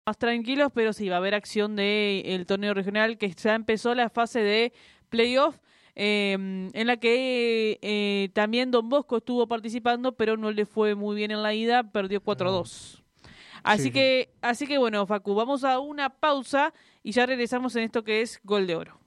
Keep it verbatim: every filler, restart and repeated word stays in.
más tranquilos, pero sí va a haber acción del torneo regional, que ya empezó la fase de playoff, eh, en la que eh, también Don Bosco estuvo participando, pero no le fue muy bien en la ida, perdió cuatro a dos. Así Sí, sí. que, así que bueno, Facu, vamos a una pausa y ya regresamos en esto que es Gol de Oro.